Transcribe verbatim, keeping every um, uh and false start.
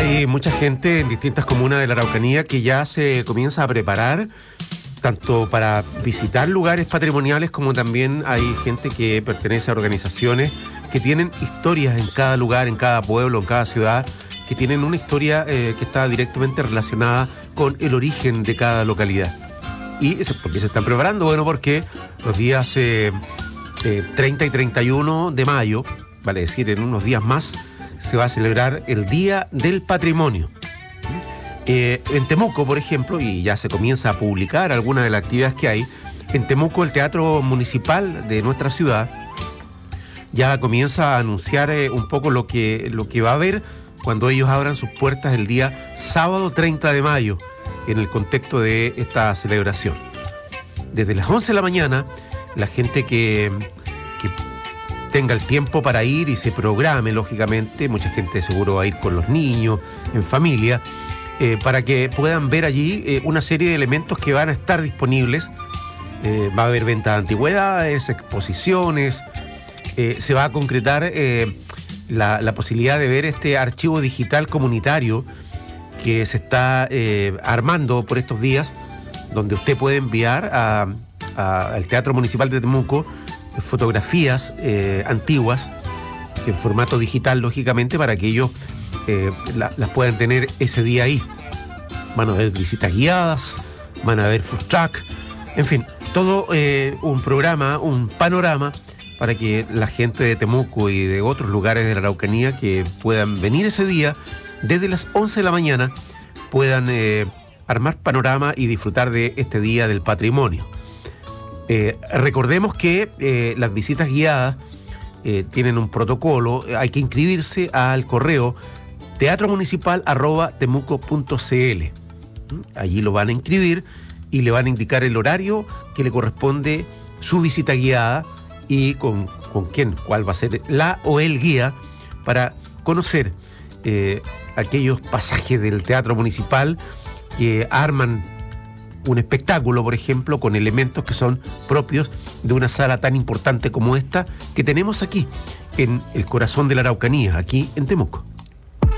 Hay mucha gente en distintas comunas de la Araucanía que ya se comienza a preparar tanto para visitar lugares patrimoniales, como también hay gente que pertenece a organizaciones que tienen historias en cada lugar, en cada pueblo, en cada ciudad, que tienen una historia eh, que está directamente relacionada con el origen de cada localidad. ¿Y por qué se están preparando? Bueno, porque los días eh, eh, treinta y treinta y uno de mayo, vale decir, en unos días más, se va a celebrar el Día del Patrimonio. Eh, en Temuco, por ejemplo, y ya se comienza a publicar algunas de las actividades que hay, en Temuco el Teatro Municipal de nuestra ciudad ya comienza a anunciar eh, un poco lo que, lo que va a haber cuando ellos abran sus puertas el día sábado treinta de mayo, en el contexto de esta celebración. Desde las once de la mañana, la gente que, que tenga el tiempo para ir y se programe, lógicamente, mucha gente seguro va a ir con los niños, en familia, eh, para que puedan ver allí eh, una serie de elementos que van a estar disponibles. Eh, va a haber venta de antigüedades, exposiciones, eh, se va a concretar eh, la, la posibilidad de ver este archivo digital comunitario que se está eh, armando por estos días, donde usted puede enviar a, a, al Teatro Municipal de Temuco fotografías eh, antiguas en formato digital, lógicamente, para que ellos eh, la, las puedan tener ese día ahí. Van a haber visitas guiadas, van a haber food truck, en fin, todo eh, un programa, un panorama para que la gente de Temuco y de otros lugares de la Araucanía que puedan venir ese día desde las once de la mañana puedan eh, armar panorama y disfrutar de este Día del Patrimonio. Eh, recordemos que eh, las visitas guiadas eh, tienen un protocolo, hay que inscribirse al correo teatro municipal arroba temuco punto cl. Allí lo van a inscribir y le van a indicar el horario que le corresponde su visita guiada y con, con quién, cuál va a ser la o el guía para conocer eh, aquellos pasajes del Teatro Municipal que arman un espectáculo, por ejemplo, con elementos que son propios de una sala tan importante como esta que tenemos aquí, en el corazón de la Araucanía, aquí en Temuco.